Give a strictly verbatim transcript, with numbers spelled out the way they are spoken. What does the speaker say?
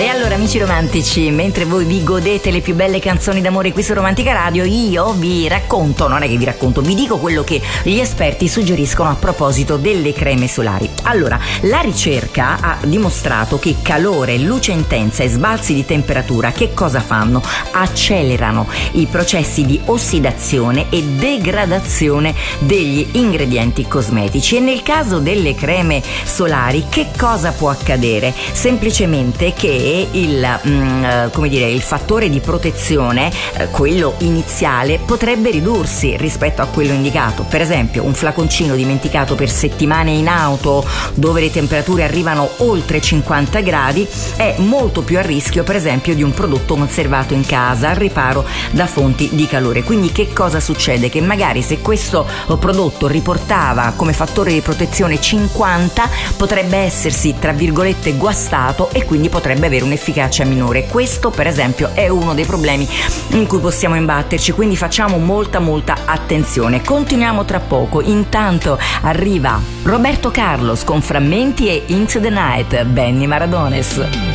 E allora, amici romantici, mentre voi vi godete le più belle canzoni d'amore qui su Romantica Radio, io vi racconto, non è che vi racconto, vi dico quello che gli esperti suggeriscono a proposito delle creme solari. Allora, la ricerca ha dimostrato che calore, luce intensa e sbalzi di temperatura che cosa fanno? Accelerano i processi di ossidazione e degradazione degli ingredienti cosmetici. E nel caso delle creme solari che cosa può accadere? Semplicemente che il, mh, come dire, il fattore di protezione, eh, quello iniziale, potrebbe ridursi rispetto a quello indicato. Per esempio, un flaconcino dimenticato per settimane in auto dove le temperature arrivano oltre cinquanta gradi è molto più a rischio, per esempio, di un prodotto conservato in casa al riparo da fonti di calore. Quindi che cosa succede? Che magari se questo prodotto riportava come fattore di protezione cinquanta, potrebbe essersi tra virgolette guastato e quindi potrebbe avere un'efficacia minore. Questo, per esempio, è uno dei problemi in cui possiamo imbatterci, quindi facciamo molta molta attenzione. Continuiamo tra poco. Intanto arriva Roberto Carlos con Frammenti e Into the Night, Benny Maradones.